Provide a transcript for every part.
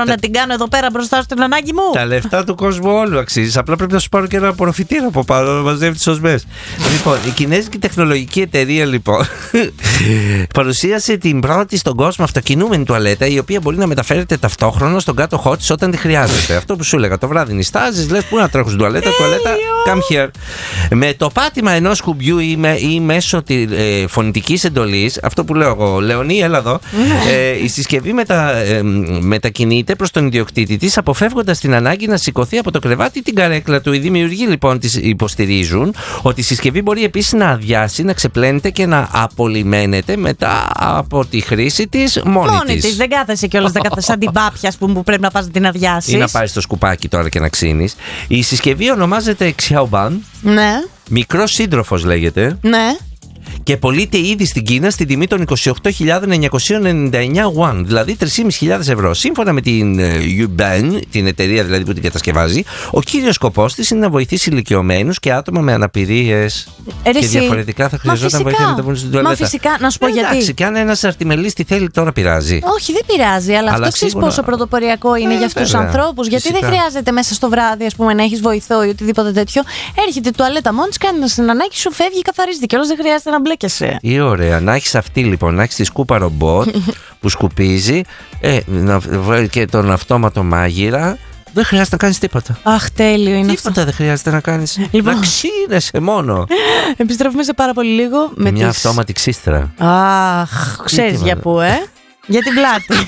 μπορώ να την κάνω εδώ πέρα μπροστά στην ανάγκη μου. Τα λεφτά του κόσμου όλου αξίζει. Απλά πρέπει να σου πάρω και ένα απορροφητήρα από πάνω να μαζεύει τις οσμές. Λοιπόν, η κινέζικη τεχνολογική εταιρεία λοιπόν παρουσίασε την πρώτη στον κόσμο αυτοκινούμενη τουαλέτα, η οποία μπορεί να μεταφέρεται ταυτόχρονα στον κάτοχό της όταν τη χρειάζεται. Αυτό που σου έλεγα, το βράδυ νηστάζεις, λες πού να τρέχω στην τουαλέτα, come here. Με το πάτημα ενός κουμπιού ή μέσω φωνητικής εντολής, αυτό που λέω εγώ, Λεωνή, έλα εδώ, η συσκευή μετακινείται προς τον ιδιοκτήτη της, αποφεύγοντας την ανάγκη να σηκωθεί από το κρεβάτι την καρέκλα του. Οι δημιουργοί λοιπόν της υποστηρίζουν ότι η συσκευή μπορεί επίσης να αδειάσει, να ξεπλένεται και να απολυμμένεται μετά από τη χρήση της μόνη της. Δεν κάθεσαι κιόλας σαν την πάπια που πρέπει να πας να την αδειάσεις. Ή να πάρεις το σκουπάκι τώρα και να ξύνεις. Η συσκευή ονομάζεται Xiaoban. Ναι. Μικρός σύντροφος λέγεται. Ναι. Και πωλείται ήδη στην Κίνα στην τιμή των 28.999 won, δηλαδή 3.500 ευρώ. Σύμφωνα με την Yuban, την εταιρεία δηλαδή που την κατασκευάζει, ο κύριος σκοπός της είναι να βοηθήσει ηλικιωμένους και άτομα με αναπηρίες. Και διαφορετικά θα χρειαζόταν βοήθεια να τα βγουν στην τουαλέτα. Μα φυσικά, να σου πω γιατί. Εντάξει, και αν ένας αρτιμελής τι θέλει τώρα πειράζει. Όχι, δεν πειράζει, αλλά αυτό ξέρεις πόσο πρωτοποριακό είναι για αυτούς τους ανθρώπους. Γιατί δεν χρειάζεται μέσα στο βράδυ, ας πούμε, να έχεις βοηθό ή οτιδήποτε τέτοιο. Έρχεται η τουαλέτα μόνη, κάνει την ανάγκη σου, φεύγει, καθαρίζεται. Και όλος δεν χρειάζεται να μπλέκεσαι. Ή ωραία, να έχεις αυτή λοιπόν, να έχεις τη σκούπα ρομπότ που σκουπίζει και τον αυτόματο μάγειρα. Δεν χρειάζεται να κάνεις τίποτα. Αχ, τέλειο είναι αυτό. Τίποτα δεν χρειάζεται να κάνεις. Λοιπόν, να ξύνεσαι μόνο. Επιστρέφουμε σε πάρα πολύ λίγο με μια αυτόματη ξύστρα. Αχ, ξέρεις για πού, για την πλάτη.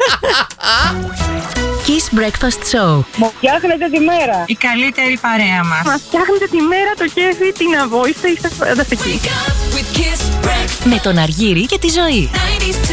Kiss Breakfast Show. Μου φτιάχνετε τη μέρα. Η καλύτερη παρέα μας. Μας φτιάχνετε τη μέρα, το κέφι, την αβόηστα, είστε φανταστικοί. Με τον Αργύρη και τη Ζωή.